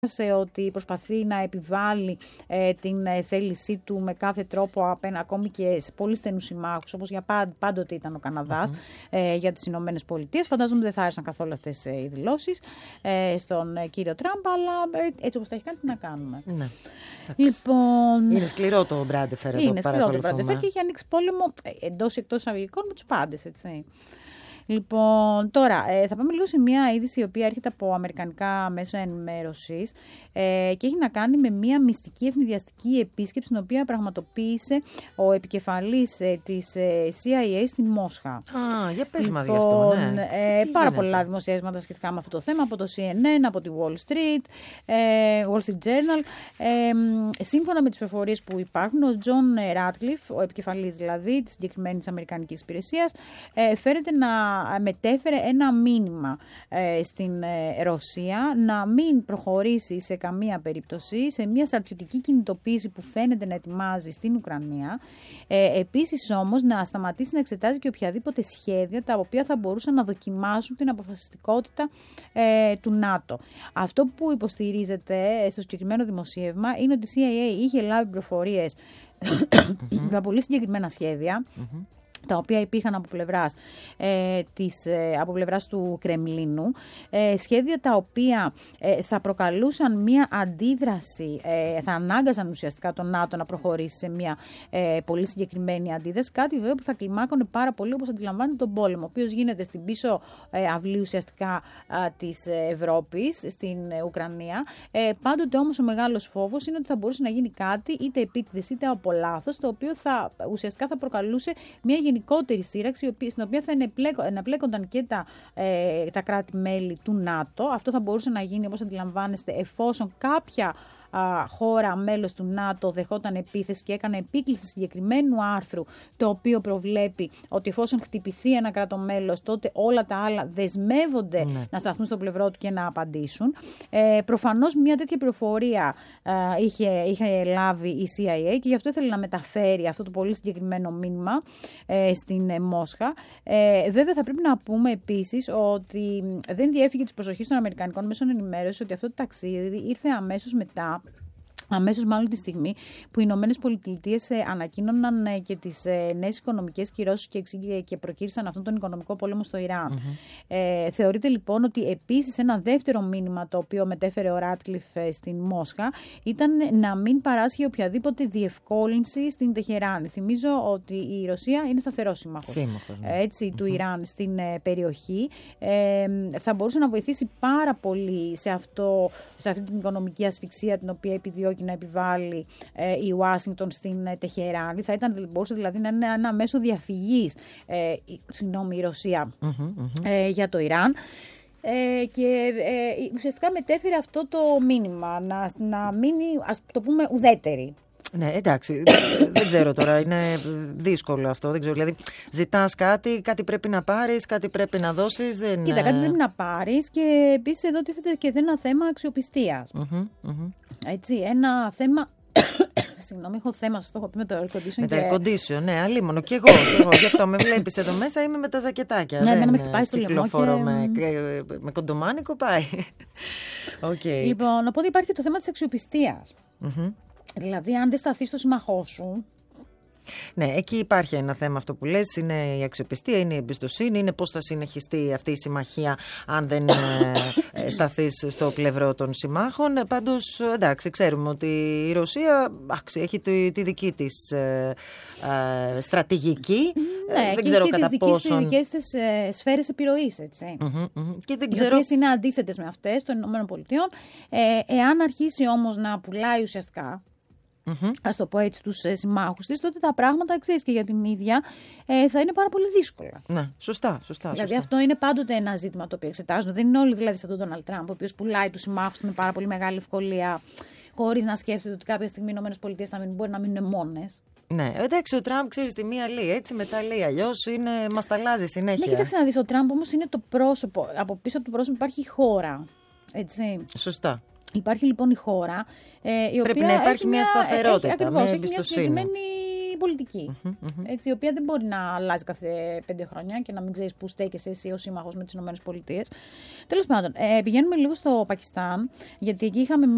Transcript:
ότι προσπαθεί να επιβάλλει την θέλησή του με κάθε τρόπο ακόμη και σε πολύ στενούς συμμάχους, όπως για πάντοτε ήταν ο Καναδάς για τις Ηνωμένες Πολιτείες. Φαντάζομαι δεν θα άρεσαν καθόλου αυτές οι δηλώσεις στον κύριο Τραμπ, αλλά έτσι όπως τα έχει κάνει, τι να κάνουμε. Ναι. Λοιπόν, είναι σκληρό το Μπράντεφερ εδώ. Είναι σκληρό το Μπράντεφερ και έχει ανοίξει πόλεμο εντός ή εκτός εισαγωγικών με τους πάντες, έτσι. Λοιπόν, τώρα θα πάμε λίγο σε μια είδηση η οποία έρχεται από αμερικανικά μέσα ενημέρωσης και έχει να κάνει με μια μυστική ευνηδιαστική επίσκεψη την οποία πραγματοποίησε ο επικεφαλής της CIA στην Μόσχα. Για πες μας γι' αυτό, ναι. Πάρα πολλά δημοσιεύματα σχετικά με αυτό το θέμα από το CNN, από τη Wall Street Journal. Σύμφωνα με τις πληροφορίες που υπάρχουν, ο Τζον Ράτκλιφ, ο επικεφαλής δηλαδή της συγκεκριμένης αμερικανικής υπηρεσίας, φέρεται να μετέφερε ένα μήνυμα στην Ρωσία να μην προχωρήσει σε καμία περίπτωση σε μια στρατιωτική κινητοποίηση που φαίνεται να ετοιμάζει στην Ουκρανία. Επίσης όμως να σταματήσει να εξετάζει και οποιαδήποτε σχέδια τα οποία θα μπορούσαν να δοκιμάσουν την αποφασιστικότητα του ΝΑΤΟ. Αυτό που υποστηρίζεται στο συγκεκριμένο δημοσίευμα είναι ότι η CIA είχε λάβει πληροφορίες για πολύ συγκεκριμένα σχέδια, τα οποία υπήρχαν από πλευράς του Κρεμλίνου, σχέδια τα οποία θα προκαλούσαν μία αντίδραση, θα ανάγκαζαν ουσιαστικά τον ΝΑΤΟ να προχωρήσει σε μία πολύ συγκεκριμένη αντίδραση, κάτι βέβαια που θα κλιμάκωνε πάρα πολύ, όπως αντιλαμβάνεται, τον πόλεμο, ο οποίος γίνεται στην πίσω αυλή ουσιαστικά της Ευρώπης, στην Ουκρανία. Πάντοτε όμως ο μεγάλος φόβος είναι ότι θα μπορούσε να γίνει κάτι, είτε επίτηδες είτε από λάθος, το οποίο ουσιαστικά θα προκαλούσε μία γενικότερη σύραξη, στην οποία θα εναπλέκονταν και τα κράτη-μέλη του ΝΑΤΟ. Αυτό θα μπορούσε να γίνει, όπως αντιλαμβάνεστε, εφόσον κάποια χώρα μέλος του ΝΑΤΟ δεχόταν επίθεση και έκανε επίκληση συγκεκριμένου άρθρου, το οποίο προβλέπει ότι εφόσον χτυπηθεί ένα κράτο μέλος, τότε όλα τα άλλα δεσμεύονται να σταθούν στο πλευρό του και να απαντήσουν. Προφανώς μια τέτοια πληροφορία είχε λάβει η CIA και γι' αυτό ήθελε να μεταφέρει αυτό το πολύ συγκεκριμένο μήνυμα στην Μόσχα. Βέβαια θα πρέπει να πούμε επίσης ότι δεν διέφυγε της προσοχής των αμερικανικών μέσων ενημέρωσης ότι αυτό το ταξίδι ήρθε αμέσως μάλλον τη στιγμή που οι Ηνωμένες Πολιτείες ανακοίνωναν και τις νέες οικονομικές κυρώσεις και προκήρυσαν αυτόν τον οικονομικό πόλεμο στο Ιράν. Θεωρείται λοιπόν ότι επίσης ένα δεύτερο μήνυμα το οποίο μετέφερε ο Ράτκλιφ στην Μόσχα ήταν να μην παράσχει οποιαδήποτε διευκόλυνση στην Τεχεράνη. Θυμίζω ότι η Ρωσία είναι σταθερός σύμμαχος του Ιράν στην περιοχή. Θα μπορούσε να βοηθήσει πάρα πολύ σε αυτή την οικονομική ασφυξία την οποία επιδιώκει να επιβάλλει η Ουάσιγκτον στην Τεχεράνη. Μπορούσε δηλαδή να είναι ένα μέσο διαφυγής η Ρωσία για το Ιράν. Και ουσιαστικά μετέφερε αυτό το μήνυμα να μείνει, ας το πούμε, ουδέτερη. Ναι, εντάξει, δεν ξέρω τώρα, είναι δύσκολο αυτό, δεν ξέρω, δηλαδή ζητάς κάτι πρέπει να πάρεις, κάτι πρέπει να δώσεις. Κοίτα, κάτι πρέπει να πάρεις και επίσης εδώ τίθεται και ένα θέμα αξιοπιστίας. Έτσι, ένα θέμα... Συγγνώμη, έχω θέμα, σας το έχω πει με το air condition. Με το air condition, ναι, αλίμονο. Και εγώ. Γι' αυτό με βλέπεις εδώ μέσα, είμαι με τα ζακετάκια. Ναι, δεν με χτυπάει στο λαιμό. Με κοντομάνικο πάει. Λοιπόν, οπότε υπάρχει και το θέμα της αξιοπιστίας. Δηλαδή, αν δεν σταθείς στο σύμμαχό σου. Ναι, εκεί υπάρχει ένα θέμα αυτό που λες, είναι η αξιοπιστία, είναι η εμπιστοσύνη, είναι πώς θα συνεχιστεί αυτή η συμμαχία αν δεν σταθείς στο πλευρό των συμμάχων. Πάντως, εντάξει, ξέρουμε ότι η Ρωσία έχει τη δική της στρατηγική. Ναι, δεν ξέρω κατά πόσον... τις δικές της σφαίρες επιρροής, έτσι. Και δεν οι οποίες είναι αντίθετες με αυτές των ΗΠΑ. Εάν αρχίσει όμως να πουλάει ουσιαστικά, ας το πω έτσι, τους συμμάχους της, τότε τα πράγματα, ξέρεις, και για την ίδια θα είναι πάρα πολύ δύσκολα. Ναι, σωστά. Δηλαδή αυτό είναι πάντοτε ένα ζήτημα το οποίο εξετάζουμε. Δεν είναι όλοι δηλαδή σαν τον Ντόναλντ Τραμπ, ο οποίος πουλάει τους συμμάχους του με πάρα πολύ μεγάλη ευκολία, χωρίς να σκέφτεται ότι κάποια στιγμή οι ΗΠΑ θα μπορεί να μείνουν μόνες. Ναι, εντάξει, ο Τραμπ, ξέρεις, τη μία λέει έτσι, μετά λέει αλλιώς, μας τα αλλάζει συνέχεια. Ναι, κοίταξε να δεις, ο Τραμπ όμως είναι το πρόσωπο. Από πίσω από το πρόσωπο υπάρχει η χώρα. Έτσι. Σωστά. Υπάρχει λοιπόν η χώρα. Πρέπει να υπάρχει μια σταθερότητα, μια εμπιστοσύνη. Μια συγκεκριμένη πολιτική. Έτσι, η οποία δεν μπορεί να αλλάζει κάθε 5 χρόνια και να μην ξέρεις πού στέκεσαι εσύ ως σύμμαχος με τις ΗΠΑ. Τέλος πάντων, πηγαίνουμε λίγο στο Πακιστάν, γιατί εκεί είχαμε